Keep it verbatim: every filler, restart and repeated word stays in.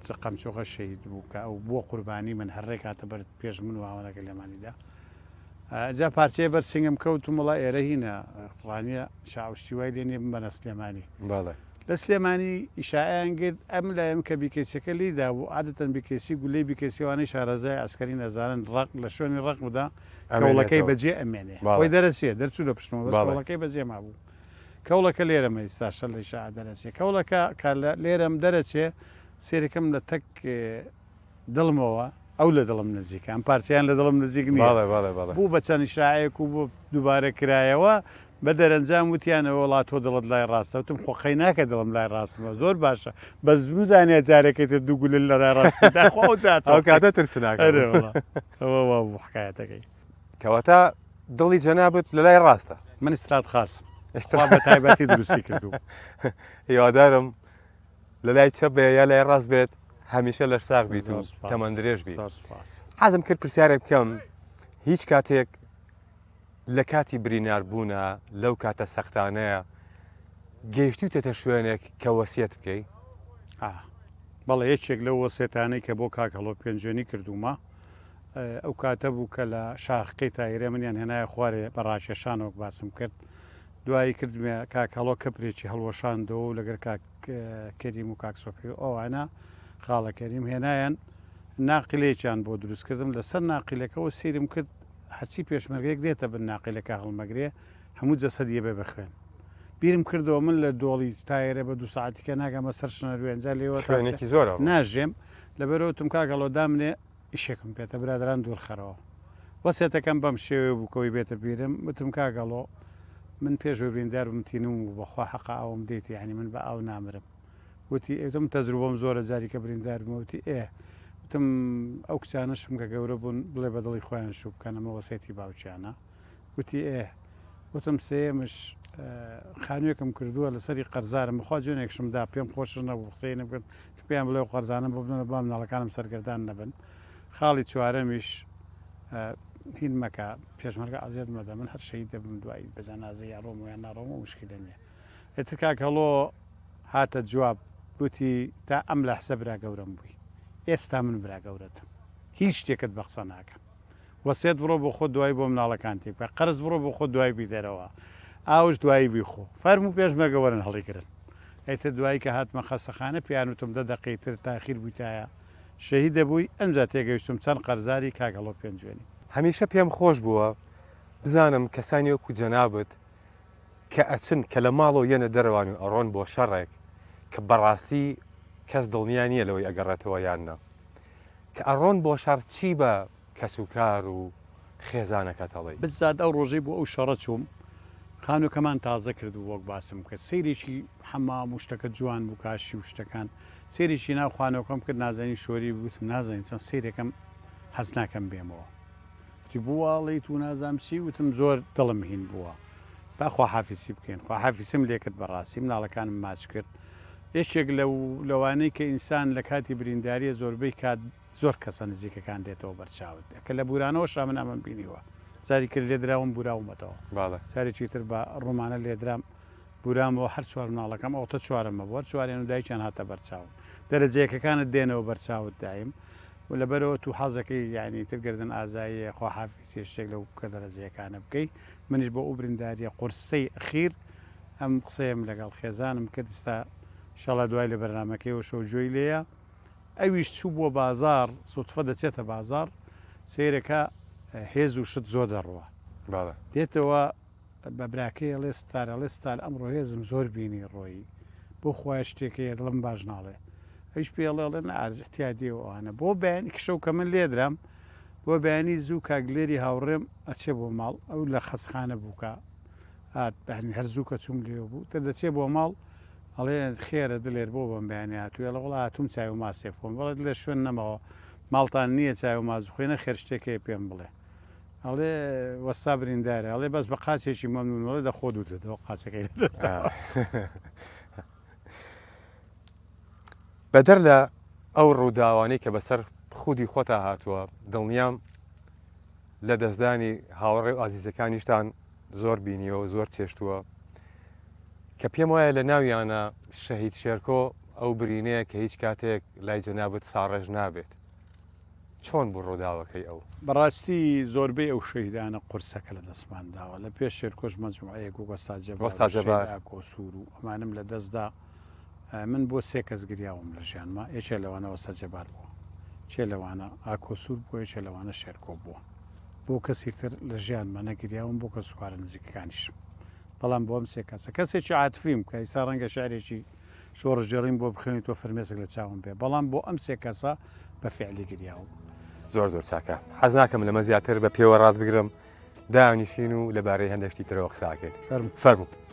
قەمچۆخە شەهید بوو کە ئەو بۆ قوربانی من هەرڕێک هاتە بەر پێش من و هاوڵەکە لەمانیدا جا پارچەیە بەرسنگم کەوت و وڵا ئێرە هینە ڕوانیە شاوشتی وای لێنێ بم بەنە سلێمانی لە سلێمانی ئیشایان گرت ئەم لایم کە بیکەسەکە لیدا بوو عادەتەن بیکەسی گولەی بیکەسیوانەی شارەزای ئەسکەری نەزانن ڕق لە شوێنی ڕقمدا کەوڵەکەی بەجێ ئەمێنێ خۆی دەرەسیە دەرچوو لە پشتەوە کەوڵەکەی بەجێ مابوو کەوڵەکە لێرەمە ئێستاشە لە شا دەرەچێ کەوڵەکە کە لێرەم دەرەچێ سێرەکەم لە تەک دڵمەوە ئەو لە دڵم نزیکە ئەم پارچیان لە دڵم نزیک نیە بوو بە چەند شایەک و بۆ دووبارە کرایەوە بە دەرەنجام وتیانەوە وڵات تۆ دڵت لای ڕاستە وتم خۆقەی ناکە دڵم لای ڕاستمە زۆر باشە بەس بزانێت جارێکیتر دوو گولل لە لای ڕاستەوە کاتە ترسناکەەوە بوو حکایەتەکەی کەواتە دڵی جەنابەت لە لای ڕاستە من استرات خاصم ئێستا بە تایبەتی دروستی کردو هیوادارم لە لای چەپ بێ یا لای ڕاست بێت هەمیشە لەر ساغ بیت و تەمەند درێژ بیت حەزم کرد پرسیارێک بکەم هیچ کاتێک لە کاتی بریناربوونە لەو کاتە سەختانەیە گەیشتوتێتە شوێنێک کە وەسیەت بکەی بەڵێ یەکێک لەو وەسێتانەی کە بۆ کاکەڵۆ پێنجێنی کردومە ئەو کاتە بوو کە لە شاخەکەی تایرێ منیان هێنایە خوارێ بە ڕاشێشانەوەک باسم کرد دوایی کردمێ کاکەڵۆ کەپرێکی هەڵوەشاندەوە و لەگەر کەریم و کاکسۆپی ئەوانە خاڵەکەریم هێنایەن ناقلێکیان بۆ دروستکردم لەسەر ناقیلەکەەوە سیرم کرد هەرچی پێشمەرگەیەک دێتە بن ناقیلەکە هەڵمەگرێ هەموو جەسەدیە بێ بخوێن بیرم کردەوە من لە دۆڵی تایرە بە دوو ساعتیکە ناگەمە سەر شنەروێنجا لێوە خوێنێکی زۆر ناژێم لەبەرەوەتم کاگەڵۆ دامنێ ئیشێکم پێێتە برادران دوورخەرەوە وەسێتەکەم بەم شێوێ بووکەوەی بێتە بیرم وتم کاگەڵۆ من پێشەوە بریندار بمتینم و بەخوا حەقا ئەوم دێتی ینی من بە ئاو نامرم وتی ئێتم تەجروبەم زۆرە جاری کە بریندار بمەوتی ئێ وتم ئەو کچانەشم کە گەورە بوون بڵێ بە دڵی خۆیان شوو بکەنەمە وەسێتی باوچیانە وتی ئێ وتم سێمش خانوویەکەم کردووە لەسەری قەرزارم بخوا جوێنێکشمدا پێم خۆش نەبوو قسەی نەبن پێیان بڵێ و قەرزانم بۆ بنە بام ناڵەکانم سەرگردان نەبن خاڵی چوارەمیش هین مەکە پێشمەرگە ئازیێت مەدە من هەر شەهید دەبم دوایی بەجانازە یا ڕۆم و یان ناڕۆم و مشکلە نیە ئێتر کاکەڵۆ هاتە جواب گوتی تا ئەم لە حسە برا گەورەم بووی ئێستا من برا گەورەتم هیچ شتێکت بە قسە ناکەم وەسێت بڕۆ بۆ خۆ دوای بۆ مناڵەکان تێ بکە قەرز بڕۆ بۆ خۆ دوای بیدەرەوە ئاوش دوایی بیخۆ فەرموو پێشمەرگە وەرن هەڵیگرن ئەیتر دوایی کە هاتمە خەسەخانە پیانوتم دە دەقەیتر تاخیر بوویتایە شەهید دەبووی ئەمجا تێگەیشتم چەند قەرزاری کاگەڵۆ پێنجێنی هەمیشە پێم خۆش بووە بزانم کەسانی وەکو جەنابەت کە ئەچن کە لە ماڵەوە یەنە دەروانی و ئەڕۆن بۆ شەڕێک کە بەڕاستی کەس دڵنیا نییە لەوەی ئەگەڕێتەوە یاننا کە ئەڕۆن بۆ شەڕ چی بە کەسوکار و خێزانەکە تەڵی بزاد ئەو ڕۆژەی بۆ ئەو شەڕە چووم خانووکەمان تازە کرد و وەک باسم کرد سەیرێکی حەمام و شتەکە جوان بوو کاشی و شتەکان سێریشی ناوخوانەوەکەم کرد نازانی شۆری بوتم نازانین چەند سیرێکم حەز ناکەم بێمەوە وتی بوواڵی تو نازام چی وتم زۆر دڵم هین بووە باخوا حافیسی بکەین خوا حافیسم لێکرد بەڕاستی مناڵەکانم ماچ کرد یەکێک لەو لەوانەی کە ئینسان لە کاتی برینداریە زۆربەی کات زۆر کەسە نزیکەکان دێتەوە بەرچاوت کە لە بورانەوە شامن ئەمەم بینیوە جاری کرد لێدراوم بوراومەتەوە جارێکی تر بە ڕۆمانە لێدرام بورامەوە هەر چوار مناڵەکەم ئەوتە چوارەمە بۆ چوارێن و دایکیان هاتە بەرچاوم دەرەجەیەکەکانت دێنەوە بەرچاوت دایم و لەبەرەوە تو حەزەکەی یعنی ترگردن ئازاییە خوا حافیسی شتێک لەو کە دەرەجەیەکانە بکەی منیش بۆ ئەو برینداریە قورسەی ئەخیر ئەم قسەیەم لەگەڵ خێزانم کرد ئستا شەڵا دوای لە بەرنامەکەیەوە شەو جۆی لێیە ئەویش چوو بۆ بازار سوتفە دەچێتە بازار سیرەکە هێز و شت زۆر دەڕوە دێتەوە بە براکەی ئەڵێ ستارە ئەڵێ ستار ئەمڕۆ هێزم زۆر بینی ڕۆیی بۆ خۆی شتێکەیە دڵم باش ناڵێ ئەوش پێڵێڵێن ئاجتیادیەوەوانە بۆ بەیانی کشەو کە من لێدرام بۆ بەیانی زوو کاگلێری هاوڕێم ئەچێ بۆ ماڵ ئەو لە خەسخانە بووکە هات هەرزوو کە چوم لێ بوو تە دەچێ بۆ ماڵ ئەڵێ خێرە دلێر بۆ بەم بەیانی هاتووە لە وڵا هاتووم چای و ماسێ بخۆم بەڵێ لێ شوێن نەمەوە ماڵتان نییە چای و ماز خوێنە خێر شتێکەیە پێم بڵێ ئەڵێ وەستا بریندارە ئەڵێ بەس بە قاچێکی مەمنونەوەڵێ دەخۆ دوتێتەوە قاچەکەی بەدەر لە ئەو ڕووداوانەی کە بەسەر خودی خۆتا هاتووە دڵنیام لە دەستدانی هاوڕێ و ئازیزەکانیشتان زۆر بینیەوە زۆر چێشتووە کە پێم وایە لە ناویانە شەهید شێرکۆ ئەو برینەیە کە هیچ کاتێک لای جەنابەت ساڕێژ نابێت چۆن بۆ ڕۆوداوەکەی ئەو بەڕاستی زۆربەی ئەو شەیدانە قورسەکە لە دەستمانداوە لە پێش شێرکۆش مەجموعەیەک و وەستاجەبار کۆسوور و ئەمانم لە دەستدا من بۆ سێ کەس گریاوم لە ژیانمە یەکێ لەوانە وەستاجەبار بووە چێ لەوانە ئاکۆسوور بووە یەکێ لەوانە شێرکۆ بووە بۆ کەسی تر لە ژیانمە نەگریاوم بۆ کە سوارە نزیکەکانیشم بەڵام بۆم سێ کەسە کەسێکی عاتفریم کە ئیسا ڕەنگە شارێکی شۆڕژێڕیم بۆ بخێنیت تۆ فرمێسک لە چاوم بێ بەڵام بۆ ئەم سێ کەسە بە فعلی گریاوم زۆر زۆر چاکە حەز ناکەم لەمە زیاتر بە پێوە ڕاست بگرم داوانیشین و لەبارەی هەندێک شتی ترەوە قساکەیت فەرموو فەرموو